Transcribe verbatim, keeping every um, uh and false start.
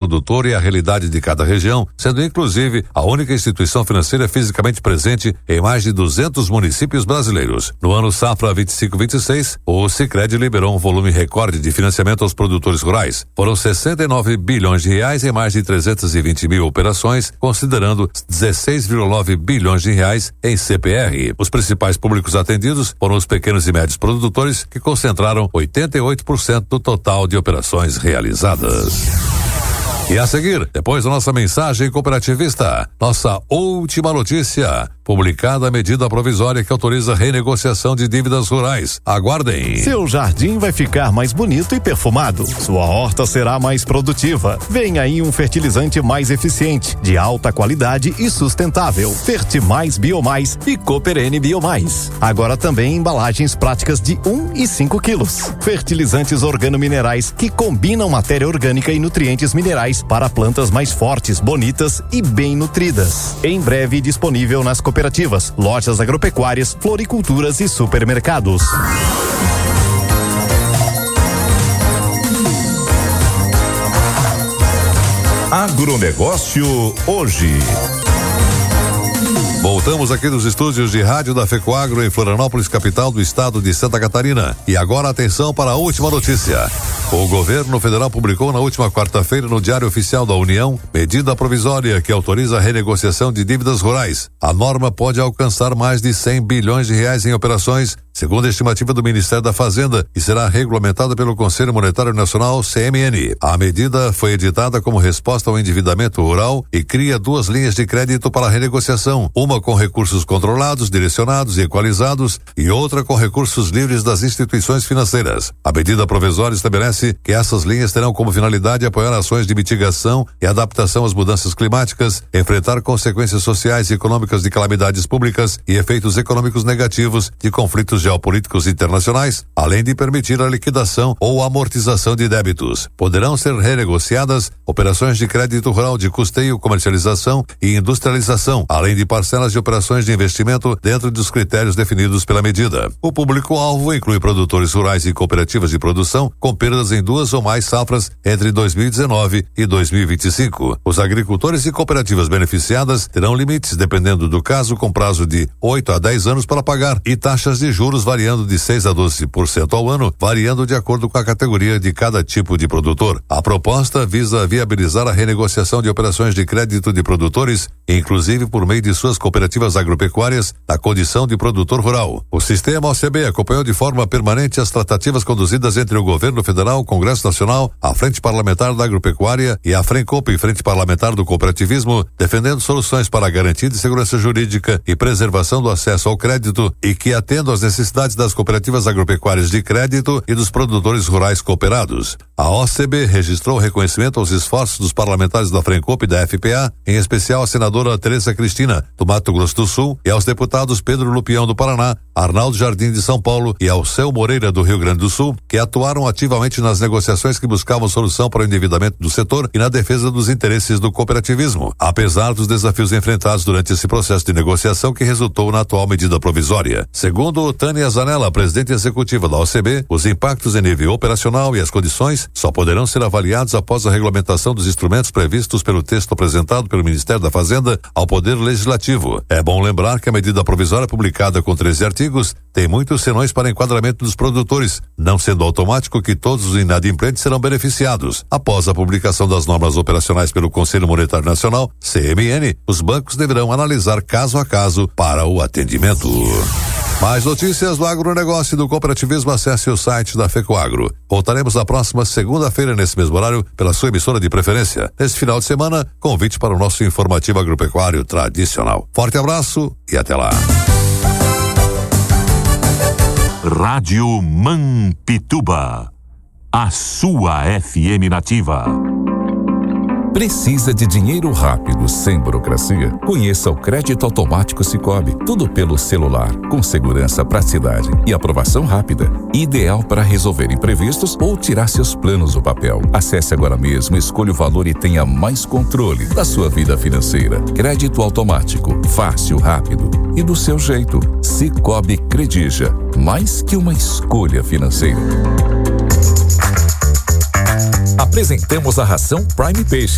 produtor e a realidade de cada região, sendo inclusive a única instituição financeira fisicamente presente em mais de duzentos municípios brasileiros. No ano safra vinte e cinco vinte e seis, o Sicredi liberou um volume recorde de financiamento aos produtores rurais. Foram sessenta e nove bilhões de reais em mais de trezentas e vinte mil operações, considerando dezesseis vírgula nove bilhões de reais em C P R. Os principais públicos atendidos foram os pequenos e médios produtores, que concentraram oitenta e oito por cento do total de operações realizadas. E a seguir, depois da nossa mensagem cooperativista, nossa última notícia, publicada a medida provisória que autoriza a renegociação de dívidas rurais. Aguardem. Seu jardim vai ficar mais bonito e perfumado. Sua horta será mais produtiva. Vem aí um fertilizante mais eficiente, de alta qualidade e sustentável. Fertimais Biomais e Cooper N Biomais. Agora também embalagens práticas de um e cinco quilos. Fertilizantes organominerais que combinam matéria orgânica e nutrientes minerais para plantas mais fortes, bonitas e bem nutridas. Em breve disponível nas cooperativas, lojas agropecuárias, floriculturas e supermercados. Agronegócio hoje. Voltamos aqui dos estúdios de rádio da FECOAGRO em Florianópolis, capital do estado de Santa Catarina. E agora atenção para a última notícia. O governo federal publicou na última quarta-feira no Diário Oficial da União medida provisória que autoriza a renegociação de dívidas rurais. A norma pode alcançar mais de cem bilhões de reais em operações, segundo a estimativa do Ministério da Fazenda, e será regulamentada pelo Conselho Monetário Nacional, C M N. A medida foi editada como resposta ao endividamento rural e cria duas linhas de crédito para a renegociação, uma com recursos controlados, direcionados e equalizados e outra com recursos livres das instituições financeiras. A medida provisória estabelece que essas linhas terão como finalidade apoiar ações de mitigação e adaptação às mudanças climáticas, enfrentar consequências sociais e econômicas de calamidades públicas e efeitos econômicos negativos de conflitos geopolíticos internacionais, além de permitir a liquidação ou amortização de débitos. Poderão ser renegociadas operações de crédito rural de custeio, comercialização e industrialização, além de parcelas de operações de investimento dentro dos critérios definidos pela medida. O público-alvo inclui produtores rurais e cooperativas de produção com perdas em duas ou mais safras entre dois mil e dezenove e dois mil e vinte e cinco. Os agricultores e cooperativas beneficiadas terão limites, dependendo do caso, com prazo de oito a dez anos para pagar e taxas de juros variando de seis a doze por cento ao ano, variando de acordo com a categoria de cada tipo de produtor. A proposta visa viabilizar a renegociação de operações de crédito de produtores, inclusive por meio de suas cooperativas agropecuárias, na condição de produtor rural. O sistema O C B acompanhou de forma permanente as tratativas conduzidas entre o governo federal, o Congresso Nacional, a Frente Parlamentar da Agropecuária e a FRENCOP, Frente Parlamentar do Cooperativismo, defendendo soluções para a garantia de segurança jurídica e preservação do acesso ao crédito e que atendam às necessidades das cooperativas agropecuárias de crédito e dos produtores rurais cooperados. A O C B registrou reconhecimento aos esforços dos parlamentares da FRENCOP e da F P A, em especial a senadora Tereza Cristina, do Mato Grosso do Sul, e aos deputados Pedro Lupião, do Paraná, Arnaldo Jardim, de São Paulo, e Alceu Moreira, do Rio Grande do Sul, que atuaram ativamente nas negociações que buscavam solução para o endividamento do setor e na defesa dos interesses do cooperativismo, apesar dos desafios enfrentados durante esse processo de negociação que resultou na atual medida provisória. Segundo Tânia Zanella, presidente executiva da O C B, os impactos em nível operacional e as condições só poderão ser avaliados após a regulamentação dos instrumentos previstos pelo texto apresentado pelo Ministério da Fazenda ao Poder Legislativo. É bom lembrar que a medida provisória, publicada com treze artigos, tem muitos senões para enquadramento dos produtores, não sendo automático que todos os inadimplentes serão beneficiados. Após a publicação das normas operacionais pelo Conselho Monetário Nacional, C M N, os bancos deverão analisar caso a caso para o atendimento. Mais notícias do agronegócio e do cooperativismo, acesse o site da FECOAGRO. Voltaremos na próxima segunda-feira, nesse mesmo horário, pela sua emissora de preferência. Nesse final de semana, convite para o nosso informativo agropecuário tradicional. Forte abraço e até lá. Rádio Mampituba, a sua F M nativa. Precisa de dinheiro rápido, sem burocracia? Conheça o Crédito Automático Sicoob. Tudo pelo celular, com segurança, praticidade e aprovação rápida. Ideal para resolver imprevistos ou tirar seus planos do papel. Acesse agora mesmo, escolha o valor e tenha mais controle da sua vida financeira. Crédito automático, fácil, rápido e do seu jeito. Sicoob Credija, mais que uma escolha financeira. Apresentamos a ração Prime Peixe.